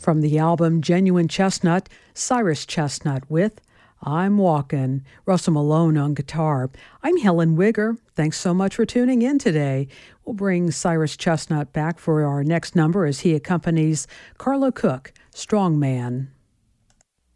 From the album Genuine Chestnut, Cyrus Chestnut with I'm Walkin', Russell Malone on guitar. I'm Helen Wigger. Thanks so much for tuning in today. We'll bring Cyrus Chestnut back for our next number as he accompanies Carla Cook, Strong Man.